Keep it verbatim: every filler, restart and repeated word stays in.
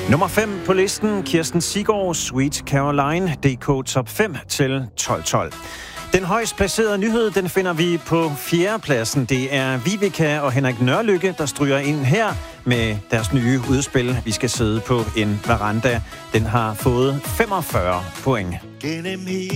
Nummer fem på listen, Kirsten Siggaard, Sweet Caroline, D K Top fem til tolv tolv. Den højst placerede nyhed, den finder vi på fjerdepladsen. Det er Vivica og Henrik Nørlykke, der stryger ind her med deres nye udspil. Vi skal sidde på en veranda. Den har fået femogfyrre point.